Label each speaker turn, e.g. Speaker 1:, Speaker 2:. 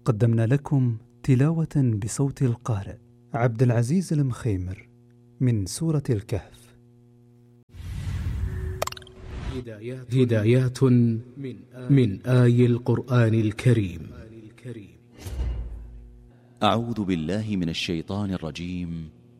Speaker 1: قدمنا لكم تلاوة بصوت القارئ عبد العزيز المخيمر من سورة الكهف.
Speaker 2: هدايات من آي القرآن الكريم.
Speaker 3: أعوذ بالله من الشيطان الرجيم.